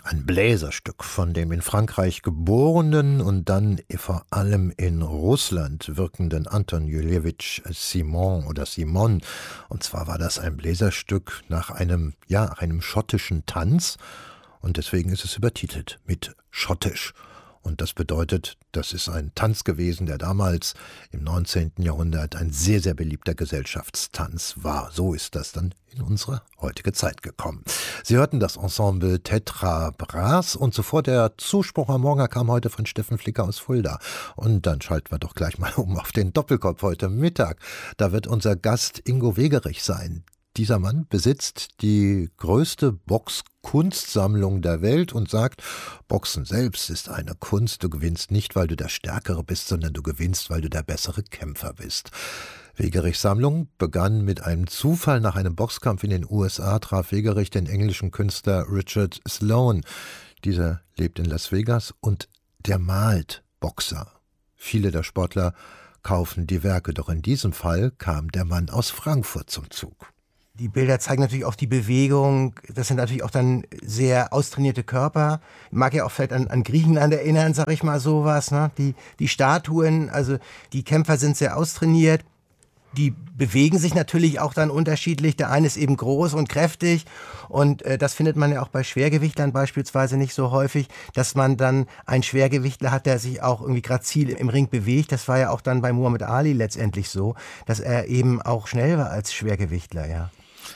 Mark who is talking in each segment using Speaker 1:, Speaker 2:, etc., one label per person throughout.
Speaker 1: Ein Bläserstück von dem in Frankreich geborenen und dann vor allem in Russland wirkenden Anton Juljewitsch Simon oder Simon. Und zwar war das ein Bläserstück nach einem schottischen Tanz. Und deswegen ist es übertitelt mit Schottisch. Und das bedeutet, das ist ein Tanz gewesen, der damals im 19. Jahrhundert ein sehr, sehr beliebter Gesellschaftstanz war. So ist das dann in unsere heutige Zeit gekommen. Sie hörten das Ensemble Tetra Bras und zuvor der Zuspruch am Morgen kam heute von Steffen Flicker aus Fulda. Und dann schalten wir doch gleich mal um auf den Doppelkopf heute Mittag. Da wird unser Gast Ingo Wegerich sein. Dieser Mann besitzt die größte Boxkunstsammlung der Welt und sagt, Boxen selbst ist eine Kunst. Du gewinnst nicht, weil du der Stärkere bist, sondern du gewinnst, weil du der bessere Kämpfer bist. Wegerichs Sammlung begann mit einem Zufall. Nach einem Boxkampf in den USA traf Wegerich den englischen Künstler Richard Sloane. Dieser lebt in Las Vegas und der malt Boxer. Viele der Sportler kaufen die Werke, doch in diesem Fall kam der Mann aus Frankfurt zum Zug.
Speaker 2: Die Bilder zeigen natürlich auch die Bewegung. Das sind natürlich auch dann sehr austrainierte Körper. Mag ja auch vielleicht an Griechenland erinnern, sag ich mal sowas. Ne? Die Statuen, also die Kämpfer sind sehr austrainiert. Die bewegen sich natürlich auch dann unterschiedlich. Der eine ist eben groß und kräftig und das findet man ja auch bei Schwergewichtlern beispielsweise nicht so häufig, dass man dann einen Schwergewichtler hat, der sich auch irgendwie grazil im Ring bewegt. Das war ja auch dann bei Muhammad Ali letztendlich so, dass er eben auch schnell war als Schwergewichtler, ja.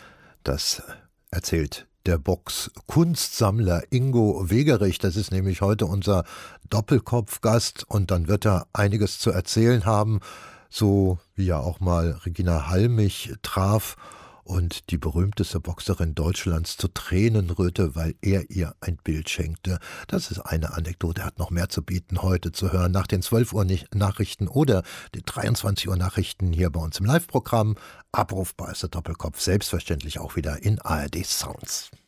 Speaker 1: Das erzählt der Box-Kunstsammler Ingo Wegerich. Das ist nämlich heute unser Doppelkopfgast und dann wird er einiges zu erzählen haben, so wie ja auch mal Regina Halmich traf und die berühmteste Boxerin Deutschlands zu Tränen rührte, weil er ihr ein Bild schenkte. Das ist eine Anekdote, er hat noch mehr zu bieten, heute zu hören nach den 12 Uhr Nachrichten oder den 23 Uhr Nachrichten hier bei uns im Live-Programm. Abrufbar ist der Doppelkopf selbstverständlich auch wieder in ARD Sounds.